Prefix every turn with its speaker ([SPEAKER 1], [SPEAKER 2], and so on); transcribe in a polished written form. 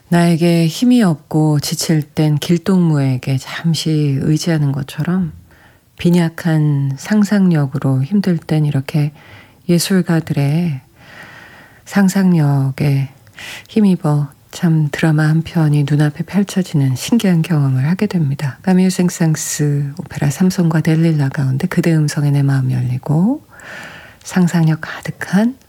[SPEAKER 1] 나에게 힘이 없고 지칠 땐 길동무에게 잠시 의지하는 것처럼 빈약한 상상력으로 힘들 땐 이렇게 예술가들의 상상력에 힘입어 참 드라마 한 편이 눈앞에 펼쳐지는 신기한 경험을 하게 됩니다. 까미유 생상스 오페라 삼손과 델릴라 가운데 그대 음성에 내 마음 열리고 상상력 가득한